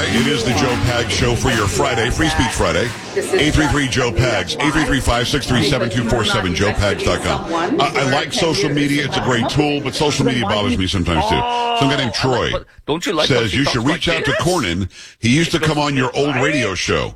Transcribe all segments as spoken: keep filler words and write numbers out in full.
right, it is the Joe Pags Show for your Friday, Free Speech Friday. eight three three Joe Pags, eight three three, five six three, seven two four seven, joe pags dot com. Uh, I like social media. It's a great tool, but social media bothers me sometimes, too. Some guy named Troy Don't you like says you should reach out to Cornyn. He used to come on your old radio show.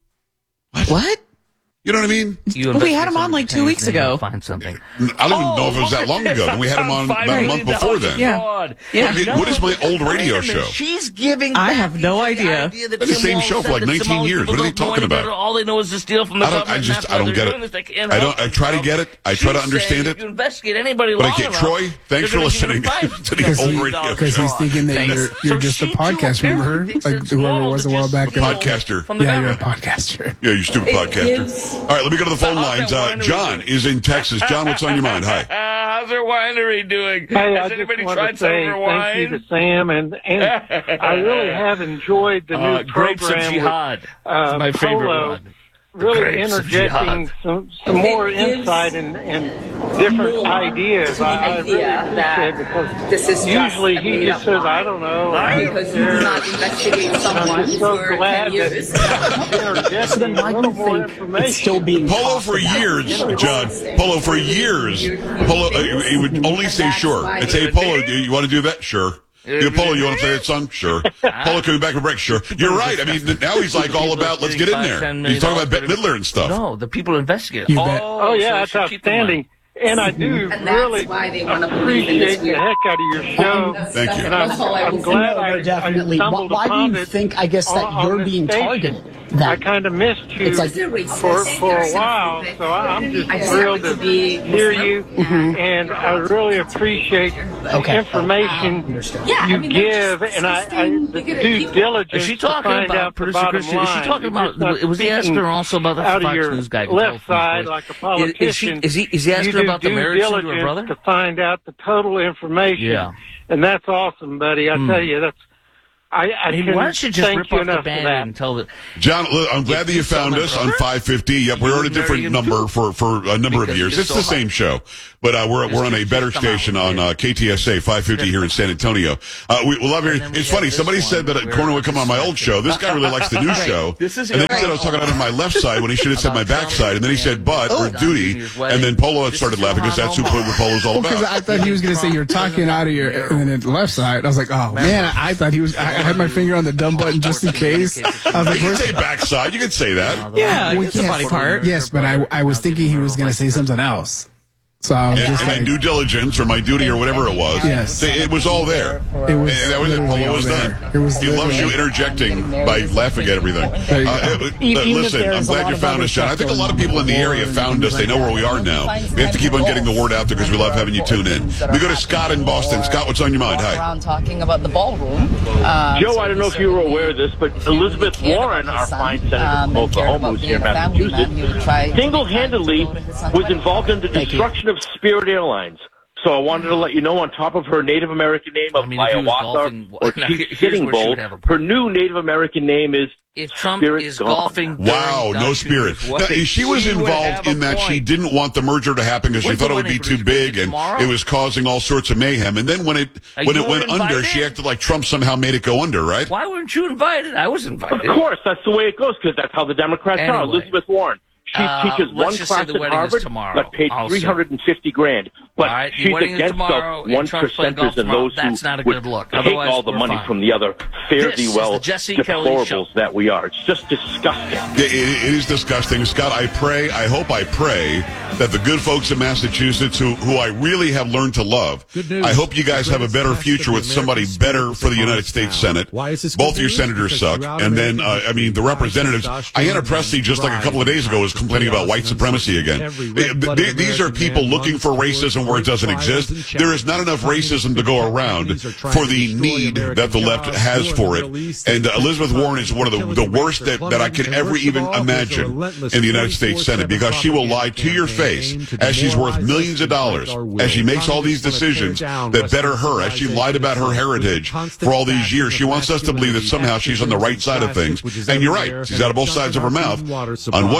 What? You know what I mean? Well, we had him on like two weeks ago. Find something. I don't even know if it was that long ago. And we had him on about a month before then. Yeah. yeah. I mean, what is my old radio show? She's giving. I have no idea. That's the same show for like nineteen years. What are they talking about? All they know is to steal from the I don't. government. I just. I don't get it. I don't. I try to get it. I try to understand it. You investigate anybody But I long can't. enough, Troy, thanks for listening to the old radio Because show. he's thinking that you're, you're just a podcast, remember? Like whoever it was a while back. Podcaster. Yeah, you're a podcaster. Yeah, you stupid podcaster. All right, let me go to the phone lines. Uh, John is in Texas. John, what's on your mind? Hi. How's their winery doing? Hey, Has I anybody just want tried to some of say their thank wine? you to Sam, and, and I really have enjoyed the new Uh, Grapes of program Jihad. with uh, It's my favorite Polo, one. really Grapes of interjecting Jihad. some, some more insight and, and different ideas. I, I really appreciate it because This is usually just a he just made-up says, I don't know. I don't because you care. do not investigate I'm someone just so for glad ten years. that interjecting a little more information. It's still being Polo for years, John. Polo for years. Polo, uh, he would only say sure. I'd say, Polo, do you want to do that? Sure. Yeah, Polo, you want to play that song? Sure. Polo, coming back from break? Sure. You're right. I mean, now he's like all about, let's get in there. He's talking about Bette Midler and stuff. No, the people investigate. You bet. Oh, yeah, so that's we should keep the money. outstanding. And I do And that's really why they want to believe in this appreciate the weird- heck out of your show. Thank you. And I'm, That's all I I'm was glad thinking. I, I Definitely. stumbled Why do upon you it think, I guess, that on- on you're this being station. targeted? I That kind of missed you It's like- for, for a while, so I'm just I just thrilled happen to to be hear you, and I really appreciate the Okay. information Yeah, I you mean, they're give, just and I, I assisting the bigger due people. diligence Is she to talking find about out the producer bottom Christian? Is she line. talking You're about? just not Was he asking speaking her also about the out of Fox your News guy? left side like a Is, politician? is, he, is he? Is he asking you do about the due marriage to her diligence brother? to find out the total information. Yeah. And that's awesome, buddy. I tell you, that's I, I Hey, couldn't why don't you just thank rip you off the enough for band that. and tell the John, look, I'm glad that you you saw found my us on brother? five fifty. Yep, we're on a different marry him number too? for, for a number of Because years. you're It's so the hot. same show, but uh, we're we're on a just better come out station with on it. uh, K T S A five fifty here in San Antonio. Uh, we, we love hearing. then we It's have funny. this Somebody one said that where Corner would come on my old show. This guy really likes the new show. This is and then he your- said I was talking out on my left side when he should have said my back side. And then he said but or duty. And then Polo had started laughing because that's who Polo's all Because about. I thought he was going to say you're talking out of your and then the left side. I was like, oh man, I thought he was. I I had my finger on the dumb button just in case. I was You like, can where's say backside. You can say that. Yeah, we it's the body can't- part. Yes, but I I was thinking he was going to say something else. So I was And, just and then like, due diligence or my duty or whatever it was. Yes. It, it was all there. it was. And that was it. literally Polo was all there. done. It was He loves you literally- interjecting by laughing at everything. There you go. Uh, uh, Even if listen, I'm there's a glad lot you of found other us, John. I stuff think a lot of going people in the area found us. They know where we are now. We have to keep on getting the word out there because we love having you tune in. We go to Scott in Boston. Scott, what's on your mind? Hi. Around talking about the ballroom. Uh, Joe, I don't know if you were aware of this, but Elizabeth Warren, our fine senator from Oklahoma, who's here in Massachusetts, single-handedly was involved in the destruction of Spirit Airlines. So I wanted to let you know, on top of her Native American name of I mean, if he was Hiawatha golfing- or Now, Chief here's Sitting where she Bull, would have a her new Native American name is If Trump Spirit is gone. golfing, during Wow, no Dutch spirit. News, Now, what- she was would involved have a in that she point. didn't want the merger to happen because she When's thought the it would be wedding too producer? big and Tomorrow? it was causing all sorts of mayhem. And then when it Are when you it went under, invited? she acted like Trump somehow made it go under, right? Why weren't you invited? I was Of invited. course, that's the way it goes, because that's how the Democrats are. Anyway. Elizabeth Warren. She Uh, teaches let's one just say class the at wedding is Harvard, tomorrow. but paid Also. three hundred and fifty grand. But All right, the she's wedding is against tomorrow, the and one Trump's playing golf percenters and tomorrow. those who That's not a would good look. take Otherwise, all the we're money fine. from the other fare This thee is well the Jesse Kelly show. deplorables that we are. It's just disgusting. It, it, it is disgusting. Scott, I pray, I hope I pray that the good folks in Massachusetts who, who I really have learned to love, I hope you guys have a better future with somebody better for the United States Senate. Why is this Both good your news? senators Because suck. throughout And then, uh, American I mean, the representatives, Ayanna Pressley, just like a couple of days ago, was complaining about white supremacy again. They- they- These are people looking for racism where it doesn't exist. There is not enough racism to go around for the need that the left has for it. And uh, Elizabeth Warren is one of the, the worst that, that I could ever even imagine in the United States Senate, because she will lie to your face as she's worth millions of dollars, as she makes all these decisions that better her, as she lied about her heritage for all these years. She wants us to believe that somehow she's on the right side of things. And you're right. She's out of both sides of her mouth. On one, on one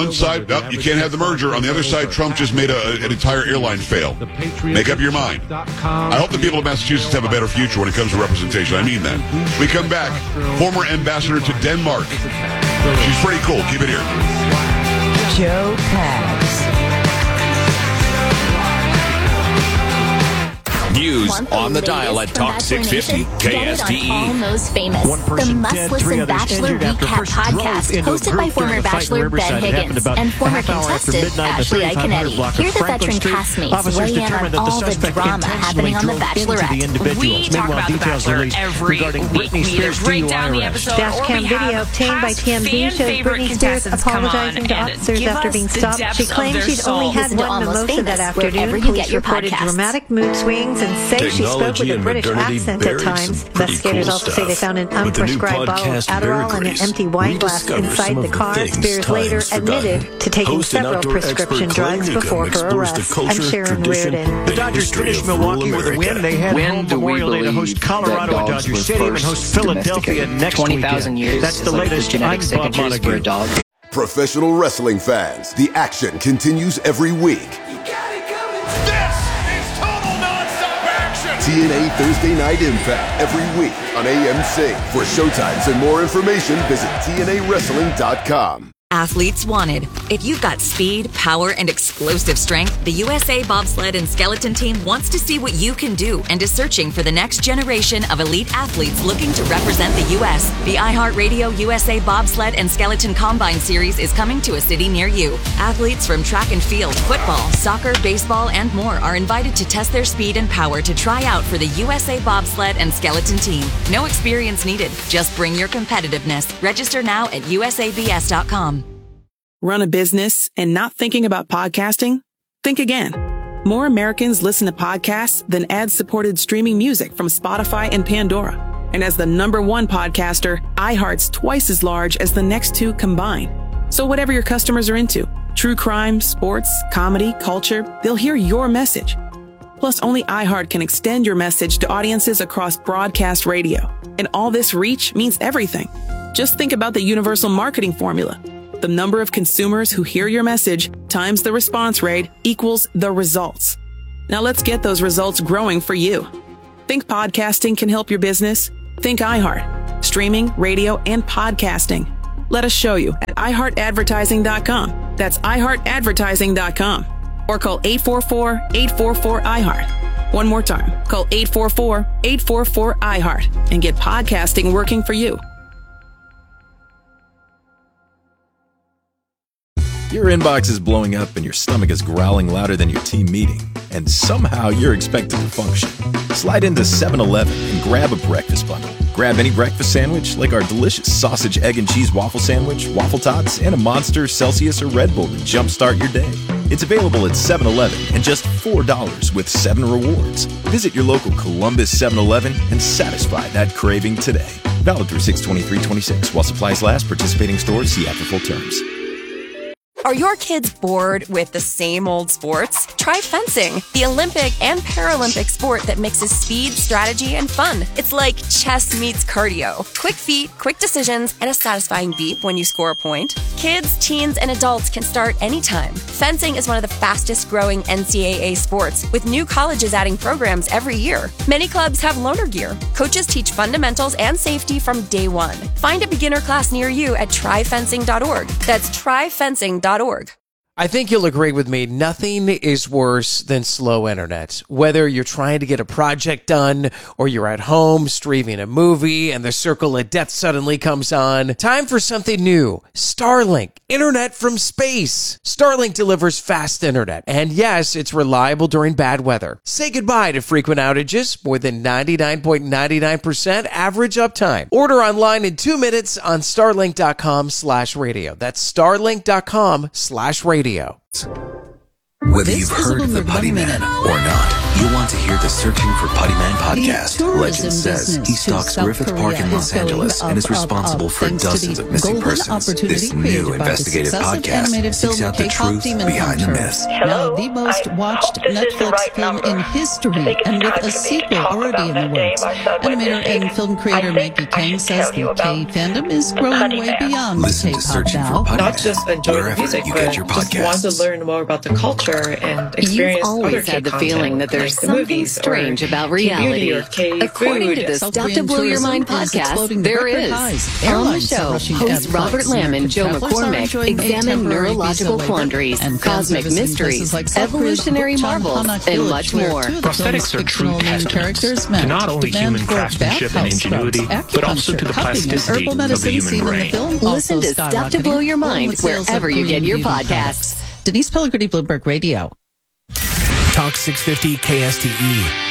one side, nope, you can't have the merger. On the other side, Trump just made a, an entire airline fail. Make up your mind. I hope the people of Massachusetts have a better future when it comes to representation. I mean that. We come back. Former ambassador to Denmark. She's pretty cool. Keep it here. Joe Pags. News on the dial at Talk six fifty K S T E. Almost Famous, the must-listen Bachelor recap podcast hosted by former Bachelor Ben Higgins and former contestant Ashley Iaconetti. Hear the veteran castmates weigh in on all the drama happening on The Bachelorette. We talk about The Bachelor every week. We either break down the episode Dash cam video obtained by T M Z shows Britney Spears apologizing to officers after being stopped. She claims she'd only had one mimosa that afternoon. Police reported dramatic mood swings and say she spoke with a British accent at times. Investigators also say they found an unprescribed bottle of Adderall and an empty wine glass inside the car. Spears later admitted to taking several prescription drugs before her arrest. I'm Sharon Reardon. The Dodgers finish Milwaukee with a win. They head home Memorial Day to host Colorado at Dodger Stadium and host Philadelphia next weekend. Years That's the latest. I'm Bob Montague. Professional wrestling fans, the action continues every week. T N A Thursday Night Impact every week on A M C. For showtimes and more information, visit T N A wrestling dot com. Athletes wanted. If you've got speed, power, and explosive strength, the U S A Bobsled and Skeleton Team wants to see what you can do and is searching for the next generation of elite athletes looking to represent the U S The iHeartRadio U S A Bobsled and Skeleton Combine Series is coming to a city near you. Athletes from track and field, football, soccer, baseball, and more are invited to test their speed and power to try out for the U S A Bobsled and Skeleton Team. No experience needed. Just bring your competitiveness. Register now at U S A B S dot com. Run a business and not thinking about podcasting? Think again. More Americans listen to podcasts than ad-supported streaming music from Spotify and Pandora. And as the number one podcaster, iHeart's twice as large as the next two combined. So whatever your customers are into, true crime, sports, comedy, culture, they'll hear your message. Plus, only iHeart can extend your message to audiences across broadcast radio. And all this reach means everything. Just think about the universal marketing formula. The number of consumers who hear your message times the response rate equals the results. Now let's get those results growing for you. Think podcasting can help your business? Think iHeart. Streaming, radio, and podcasting. Let us show you at i heart advertising dot com. That's i heart advertising dot com. Or call eight four four, eight four four, I heart. One more time. Call eight four four, eight four four, I heart and get podcasting working for you. Your inbox is blowing up and your stomach is growling louder than your team meeting, and somehow you're expected to function. Slide into seven eleven and grab a breakfast bundle. Grab any breakfast sandwich like our delicious sausage, egg, and cheese waffle sandwich, waffle tots, and a Monster, Celsius, or Red Bull to jumpstart your day. It's available at seven eleven and just four dollars with seven rewards. Visit your local Columbus seven eleven and satisfy that craving today. Valid through six twenty-three twenty-six. While supplies last, participating stores see app for full terms. Are your kids bored with the same old sports? Try fencing, the Olympic and Paralympic sport that mixes speed, strategy, and fun. It's like chess meets cardio. Quick feet, quick decisions, and a satisfying beep when you score a point. Kids, teens, and adults can start anytime. Fencing is one of the fastest growing N C double A sports, with new colleges adding programs every year. Many clubs have loaner gear. Coaches teach fundamentals and safety from day one. Find a beginner class near you at try fencing dot org. That's try fencing dot org. I think you'll agree with me. Nothing is worse than slow internet. Whether you're trying to get a project done or you're at home streaming a movie and the circle of death suddenly comes on, time for something new. Starlink, internet from space. Starlink delivers fast internet. And yes, it's reliable during bad weather. Say goodbye to frequent outages. More than ninety-nine point nine nine percent average uptime. Order online in two minutes on starlink dot com slash radio. That's starlink dot com slash radio. Whether you've heard of the Putty Man or not, you'll want to hear the Searching for Putty Man podcast. Legend says he stalks Griffith Park in Los Angeles and is responsible for dozens of missing persons. This new investigative podcast seeks out the truth behind the myth. Now, the most watched Netflix film in history, and with a sequel already in the works. Animator and film creator Maggie Kang says the K fandom is growing way beyond Listen to K-pop Searching now. for Putty Not just enjoy the wherever music, you but get your just want to podcasts. learn more about the culture and experience You've always other had the K-content, feeling that there's like the something movies strange or about K-beauty reality. or K According food. to the South Stuff to Korean Blow Your Mind tourism is podcast, exploding to there record is. highs. On the Airlines are show, rushing hosts ahead Robert flights. Lamb and Joe Travelers are McCormick enjoying a examine temporary neurological visa waiver, quandaries, and cosmic fans are visiting places mysteries, like South Korea's evolutionary Bukchon marvels, Hanak and Village, much where more. two of the film's Prosthetics are true fictional main testaments characters to met. not only Demand human for craftsmanship and bathhouse ingenuity, scrubs, but also to the acupuncture, cupping, and plasticity herbal of the medicine human seen in the brain. film Listen also to Stuff to Blow Your skyrocketing, Mind along with sales of wherever you Korean get your beauty podcasts. products. Denise Pellegrini, Bloomberg Radio. Talk six fifty K S T E.